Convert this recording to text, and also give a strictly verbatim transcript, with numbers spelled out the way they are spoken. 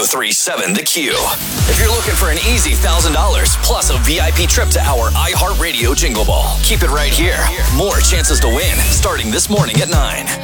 three seven The Q. If you're looking for an easy one thousand dollars plus a V I P trip to our iHeartRadio Jingle Ball, keep it right here. More chances to win starting this morning at nine.